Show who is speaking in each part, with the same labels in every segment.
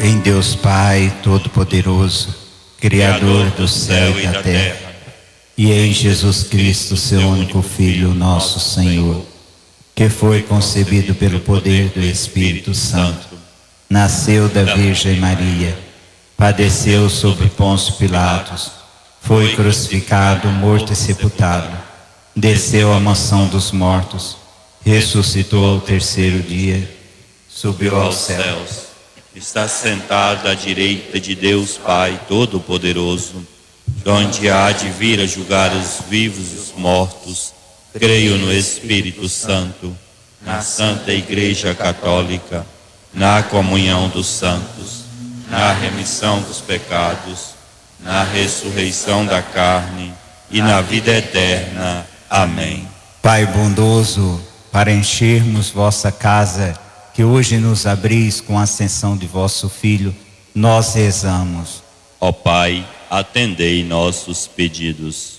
Speaker 1: Em Deus Pai Todo-Poderoso, Criador do céu e da terra, e em Jesus Cristo, seu único Filho, nosso Senhor, que foi concebido pelo poder do Espírito Santo, nasceu da Virgem Maria, padeceu sob Pôncio Pilatos, foi crucificado, morto e sepultado, desceu à mansão dos mortos, ressuscitou ao terceiro dia, subiu aos céus,
Speaker 2: está sentado à direita de Deus Pai Todo-Poderoso, onde há de vir a julgar os vivos e os mortos. Creio no Espírito Santo, na Santa Igreja Católica, na comunhão dos santos, na remissão dos pecados, na ressurreição da carne e na vida eterna. Amém.
Speaker 1: Pai bondoso, para enchermos vossa casa, que hoje nos abris com a ascensão de vosso Filho, nós rezamos.
Speaker 2: Ó Pai, atendei nossos pedidos.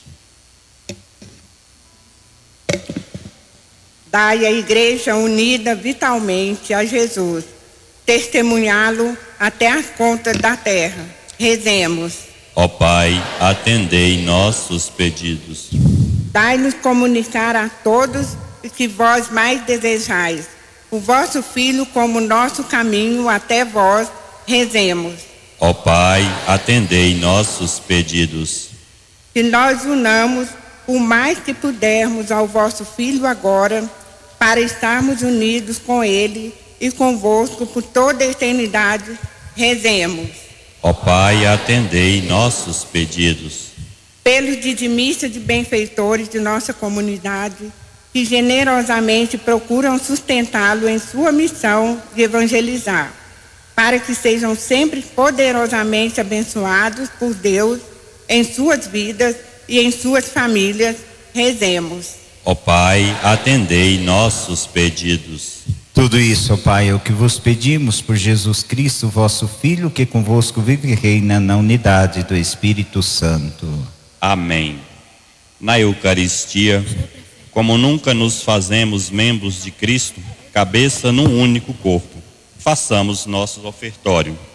Speaker 3: Dai à Igreja unida vitalmente a Jesus, testemunhá-lo até as pontas da terra. Rezemos.
Speaker 2: Ó Pai, atendei nossos pedidos.
Speaker 3: Dai-nos comunicar a todos o que vós mais desejais. O vosso Filho como nosso caminho até vós. Rezemos.
Speaker 2: Ó Pai, atendei nossos pedidos.
Speaker 3: Que nós unamos o mais que pudermos ao vosso Filho agora, para estarmos unidos com Ele e convosco por toda a eternidade. Rezemos.
Speaker 2: Ó Pai, atendei nossos pedidos.
Speaker 3: Pelos dizimistas e benfeitores de nossa comunidade, que generosamente procuram sustentá-lo em sua missão de evangelizar, para que sejam sempre poderosamente abençoados por Deus em suas vidas e em suas famílias. Rezemos.
Speaker 2: Ó Pai, atendei nossos pedidos.
Speaker 1: Tudo isso, ó Pai, é o que vos pedimos por Jesus Cristo, vosso Filho, que convosco vive e reina na unidade do Espírito Santo.
Speaker 2: Amém. Na Eucaristia, como nunca nos fazemos membros de Cristo, cabeça num único corpo, façamos nosso ofertório.